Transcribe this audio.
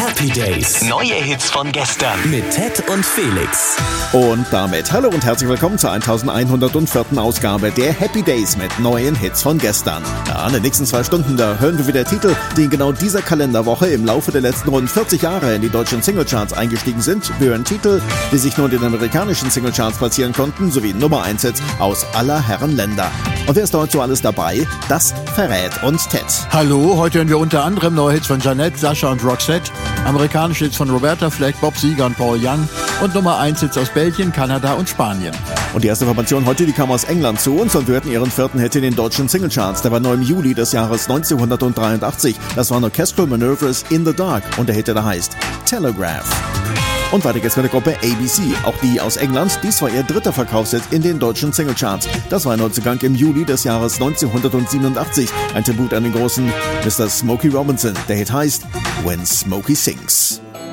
Happy Days. Neue Hits von gestern. Mit Ted und Felix. Und damit hallo und herzlich willkommen zur 1104. Ausgabe der Happy Days mit neuen Hits von gestern. Ja, in den nächsten 2 Stunden, da hören wir wieder Titel, die in genau dieser Kalenderwoche im Laufe der letzten rund 40 Jahre in die deutschen Singlecharts eingestiegen sind. Wir hören Titel, die sich nur in den amerikanischen Singlecharts platzieren konnten, sowie Nummer 1 Hits aus aller Herren Länder. Und wer ist heute so alles dabei? Das verrät uns Ted. Hallo, heute hören wir unter anderem neue Hits von Jeanette, Sascha und Roxette, amerikanische Hits von Roberta Fleck, Bob Seger und Paul Young und Nummer 1 Hits aus Belgien, Kanada und Spanien. Und die erste Formation heute, die kam aus England zu uns und wir hörten ihren 4. Hit in den deutschen Singlecharts. Der war neu im Juli des Jahres 1983. Das waren Orchestral Manoeuvres in the Dark und der Hit, der heißt Telegraph. Und weiter geht's mit der Gruppe ABC, auch die aus England. Dies war ihr 3. Verkaufshit in den deutschen Singlecharts. Das war ein Neuzugang im Juli des Jahres 1987. Ein Tribut an den großen Mr. Smokey Robinson. Der Hit heißt When Smokey Sings.